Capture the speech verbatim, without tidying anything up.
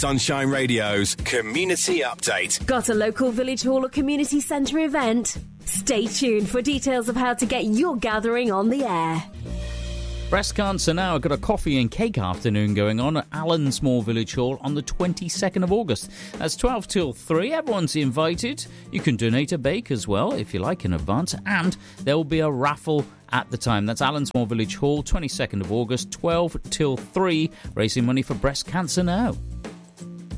Sunshine Radio's Community Update. Got a local village hall or community centre event? Stay tuned for details of how to get your gathering on the air. Breast Cancer Now. I've got a coffee and cake afternoon going on at Allen Small Village Hall on the twenty-second of August. That's twelve till three. Everyone's invited. You can donate a bake as well if you like in advance. And there will be a raffle at the time. That's Allen Small Village Hall, twenty-second of August, twelve till three. Raising money for Breast Cancer Now.